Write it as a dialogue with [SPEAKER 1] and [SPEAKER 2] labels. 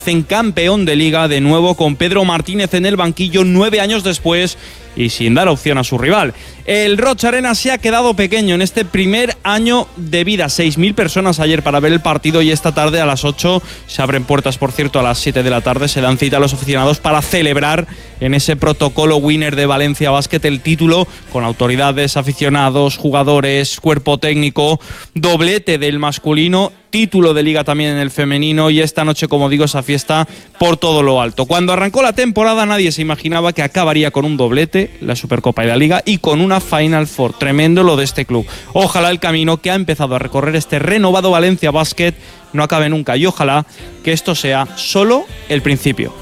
[SPEAKER 1] campeón de Liga de nuevo con Pedro Martínez en el banquillo 9 años después y sin dar opción a su rival. El Roig Arena se ha quedado pequeño en este primer año de vida. 6.000 personas ayer para ver el partido y esta tarde a las 8 se abren puertas, por cierto, a las 7 de la tarde se dan cita a los aficionados para celebrar en ese protocolo winner de Valencia Basket el título con autoridades, aficionados, jugadores, cuerpo técnico, doblete del masculino, título de Liga también en el femenino y esta noche, como digo, esa fiesta por todo lo alto. Cuando arrancó la temporada nadie se imaginaba que acabaría con un doblete, la Supercopa y la Liga, y con una Final Four. Tremendo lo de este club. Ojalá el camino que ha empezado a recorrer este renovado Valencia Basket no acabe nunca y ojalá que esto sea solo el principio.